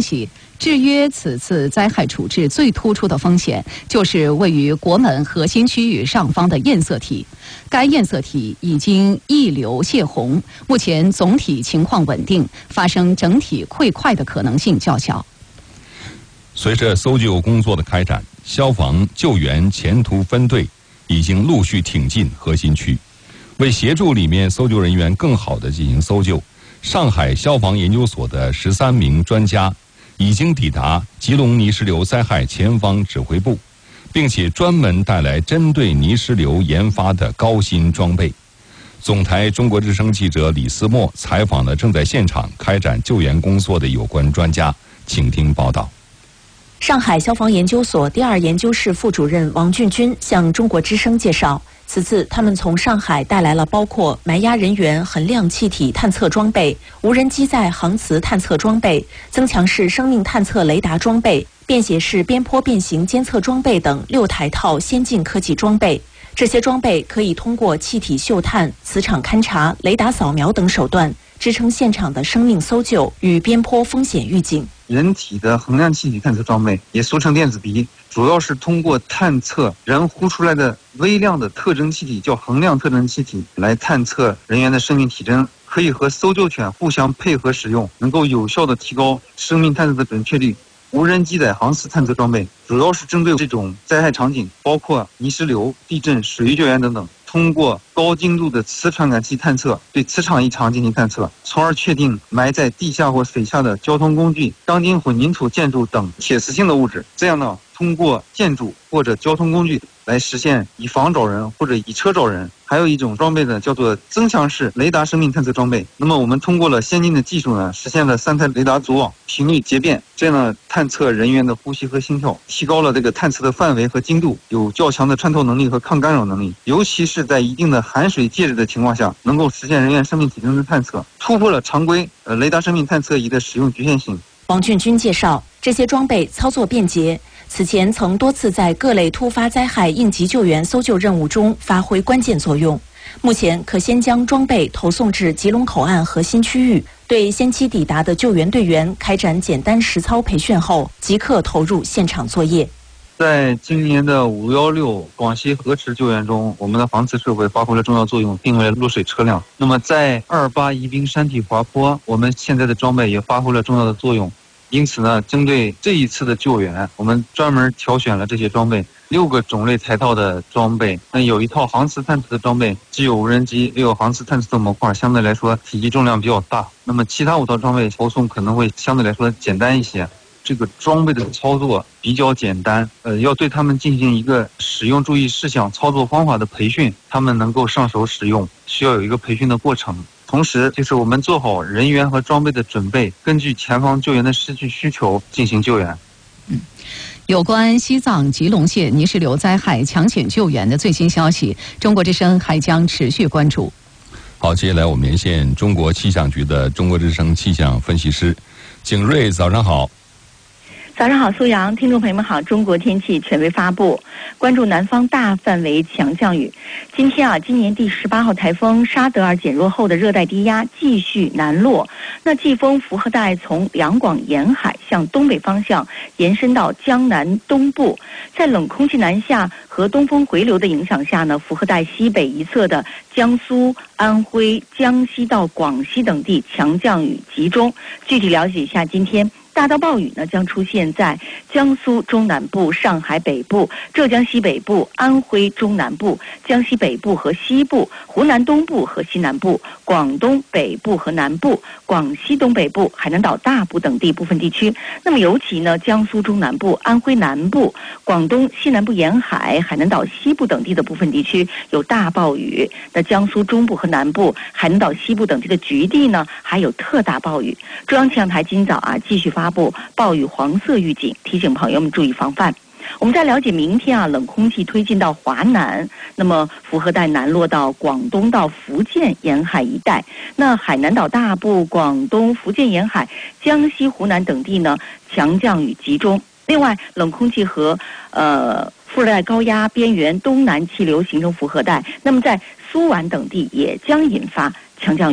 析，制约此次灾害处置最突出的风险，就是位于国门核心区域上方的堰塞体。该堰塞体已经溢流泄洪，目前总体情况稳定，发生整体溃块的可能性较小。 随着搜救工作的开展，消防救援前途分队已经陆续挺进核心区。为协助里面搜救人员更好地进行搜救，上海消防研究所的13名专家已经抵达吉隆泥石流灾害前方指挥部，并且专门带来针对泥石流研发的高新装备。总台中国之声记者李思墨采访了正在现场开展救援工作的有关专家，请听报道。 上海消防研究所第2研究室副主任王俊军向中国之声介绍，此次他们从上海带来了包括埋压人员衡量气体探测装备、无人机载航磁探测装备、增强式生命探测雷达装备、便携式边坡变形监测装备等6台套先进科技装备。这些装备可以通过气体嗅探、磁场勘察、雷达扫描等手段，支撑现场的生命搜救与边坡风险预警。 人体的衡量气体探测装备，也俗称电子鼻，主要是通过探测人呼出来的微量的特征气体，叫衡量特征气体，来探测人员的生命体征，可以和搜救犬互相配合使用，能够有效地提高生命探测的准确率。无人机载航磁探测装备主要是针对这种灾害场景，包括泥石流、地震、水域救援等等，通过高精度的磁传感器探测，对磁场异常进行探测，从而确定埋在地下或水下的交通工具、钢筋混凝土建筑等铁磁性的物质。这样呢，通过建筑或者交通工具来实现以房找人或者以车找人。还有一种装备呢，叫做增强式雷达生命探测装备。那么我们通过了先进的技术呢，实现了3台雷达组网频率节变，这样呢探测人员的呼吸和心跳，提高了这个探测的范围和精度，有较强的穿透能力和抗干扰能力。尤其是在一定的含水介质的情况下，能够实现人员生命体征的探测，突破了常规雷达生命探测仪的使用局限性。 王俊军介绍，这些装备操作便捷，此前曾多次在各类突发灾害应急救援搜救任务中发挥关键作用。目前可先将装备投送至吉隆口岸核心区域，对先期抵达的救援队员开展简单实操培训后，即刻投入现场作业。 在今年的516广西河池救援中，我们的航磁设备发挥了重要作用，定位了落水车辆。那么在28宜宾山体滑坡，我们现在的装备也发挥了重要的作用。因此呢，针对这一次的救援，我们专门挑选了这些装备，6个种类台套的装备。那有一套航磁探测的装备，既有无人机，又有航磁探测的模块，相对来说体积重量比较大。那么其他5套装备投送可能会相对来说简单一些。这个装备的操作比较简单，要对他们进行一个使用注意事项、操作方法的培训，他们能够上手使用，需要有一个培训的过程。同时，就是我们做好人员和装备的准备，根据前方救援的实际需求进行救援。 有关西藏吉隆县泥石流灾害抢险救援的最新消息，中国之声还将持续关注。 好，接下来我们连线中国气象局的中国之声气象分析师景瑞，早上好。 早上好，苏阳，听众朋友们好。中国天气权威发布，关注南方大范围强降雨。今天今年第18号台风沙德尔减弱后的热带低压继续南落，那季风符合带从两广沿海向东北方向延伸到江南东部，在冷空气南下和东风回流的影响下呢，符合带西北一侧的江苏、安徽、江西到广西等地强降雨集中。具体了解一下，今天大到暴雨呢将出现在江苏中南部、上海北部、浙江西北部、安徽中南部、江西北部和西部、湖南东部和西南部、广东北部和南部、广西东北部、海南岛大部等地部分地区。那么尤其呢，江苏中南部、安徽南部、广东西南部沿海、海南岛西部等地的部分地区有大暴雨。那江苏中部和南部、海南岛西部等地的局地呢，还有特大暴雨。中央气象台今早继续发布暴雨黄色预警，提醒朋友们注意防范。我们再了解，明天冷空气推进到华南，那么符合带南落到广东到福建沿海一带，那海南岛大部、广东、福建沿海、江西、湖南等地呢强降雨集中。另外，冷空气和副热带高压边缘东南气流形成符合带，那么在苏皖等地也将引发强降雨。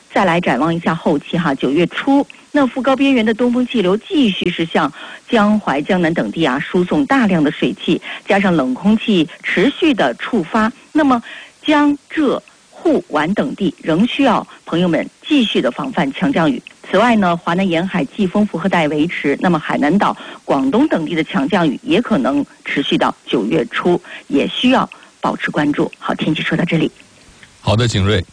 再来展望一下后期哈，9月初，那副高边缘的东风气流继续是向江淮、江南等地输送大量的水汽，加上冷空气持续的触发，那么江浙沪皖等地仍需要朋友们继续的防范强降雨。此外呢，华南沿海季风负荷带维持，那么海南岛、广东等地的强降雨也可能持续到9月初，也需要保持关注。好，天气说到这里。 好的，景睿。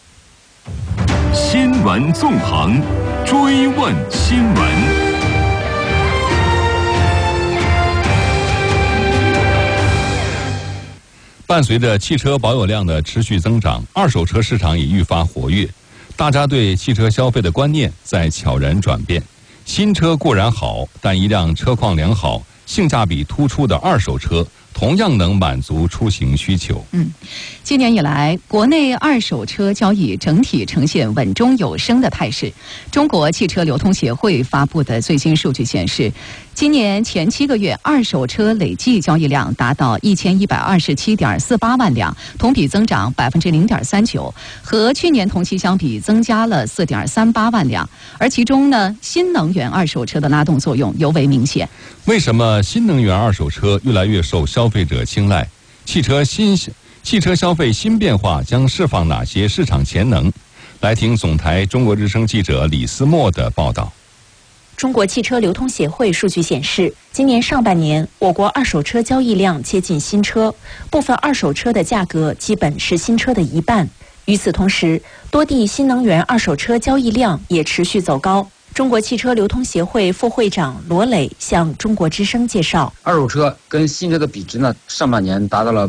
新闻纵横，追问新闻。 伴随着汽车保有量的持续增长，二手车市场也愈发活跃。大家对汽车消费的观念在悄然转变。新车固然好，但一辆车况良好、性价比突出的二手车同样能满足出行需求。 今年以来，国内二手车交易整体呈现稳中有升的态势。中国汽车流通协会发布的最新数据显示，今年前7个月二手车累计交易量达到1127.48万辆，同比增长0.39%，和去年同期相比增加了4.38万辆。而其中呢，新能源二手车的拉动作用尤为明显。 为什么新能源二手车越来越受消费者青睐？汽车消费新变化将释放哪些市场潜能？来听总台中国之声记者李思墨的报道。 中国汽车流通协会数据显示，今年上半年，我国二手车交易量接近新车，部分二手车的价格基本是新车的一半。与此同时，多地新能源二手车交易量也持续走高。中国汽车流通协会副会长罗磊向中国之声介绍， 二手车跟新车的比值呢，上半年达到了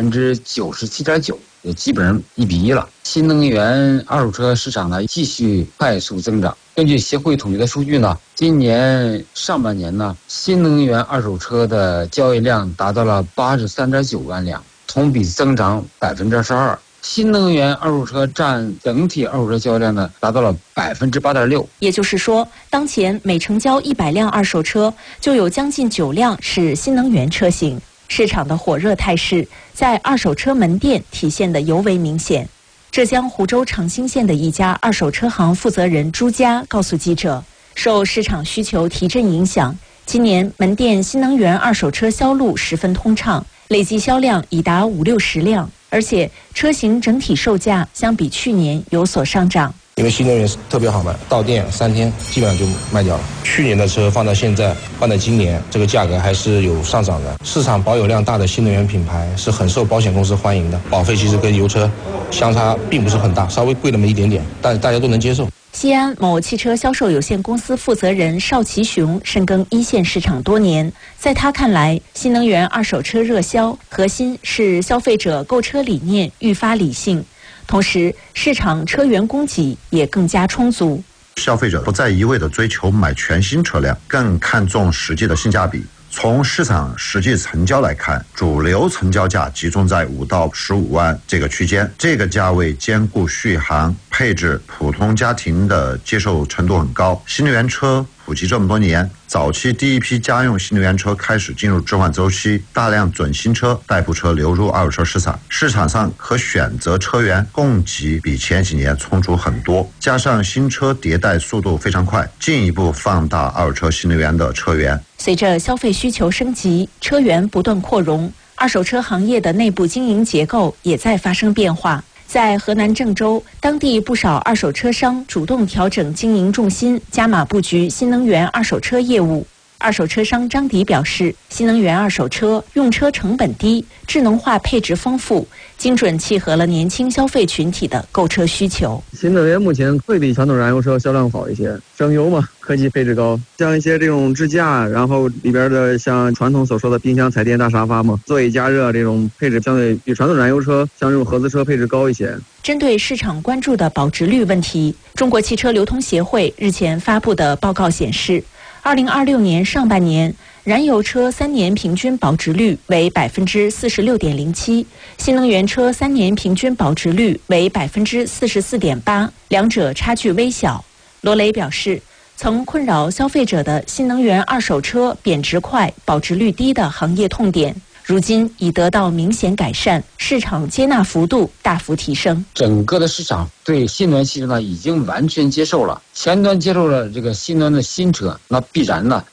97.9%，也基本上1比1了。新能源二手车市场呢继续快速增长。根据协会统计的数据呢，今年上半年呢，新能源二手车的交易量达到了83.9万辆，同比增长22%。新能源二手车占整体二手车交易量呢，达到了8.6%。 也就是说，当前每成交100辆二手车，就有将近9辆是新能源车型。市场的火热态势在二手车门店体现得尤为明显。浙江湖州长兴县的一家二手车行负责人朱佳告诉记者，受市场需求提振影响，今年门店新能源二手车销路十分通畅，累计销量已达50-60辆。而且车型整体售价相比去年有所上涨， 因为新能源特别好卖，到店3天基本上就卖掉了。去年的车放到现在，放在今年，这个价格还是有上涨的。市场保有量大的新能源品牌是很受保险公司欢迎的，保费其实跟油车相差并不是很大，稍微贵那么一点点，但是大家都能接受。 西安某汽车销售有限公司负责人邵其雄深耕一线市场多年，在他看来，新能源二手车热销核心是消费者购车理念愈发理性，同时市场车源供给也更加充足。 消费者不再一味地追求买全新车辆，更看重实际的性价比。从市场实际成交来看，主流成交价集中在5到15万这个区间，这个价位兼顾续航、配置，普通家庭的接受程度很高。新能源车普及这么多年，早期第一批家用新能源车开始进入置换周期，大量准新车、代步车流入二手车市场，市场上可选择车源供给比前几年充足很多，加上新车迭代速度非常快，进一步放大二手车新能源的车源。 随着消费需求升级，车源不断扩容，二手车行业的内部经营结构也在发生变化。在河南郑州，当地不少二手车商主动调整经营重心，加码布局新能源二手车业务。二手车商张迪表示，新能源二手车用车成本低，智能化配置丰富，精准契合了年轻消费群体的购车需求。 新能源目前会比传统燃油车销量好一些，省油嘛，科技配置高，像一些这种支架，然后里边的像传统所说的冰箱、彩电、大沙发嘛，座椅加热这种配置相对比传统燃油车像这种合资车配置高一些。 针对市场关注的保值率问题，中国汽车流通协会日前发布的报告显示，2026年上半年，燃油车3年平均保值率为46.07%，新能源车3年平均保值率为44.8%，两者差距微小。罗雷表示，曾困扰消费者的新能源二手车贬值快、保值率低的行业痛点， 如今已得到明显改善，市场接纳幅度大幅提升。 整个的市场对新能源汽车呢已经完全接受了，前端接受了这个新能源的新车，那必然呢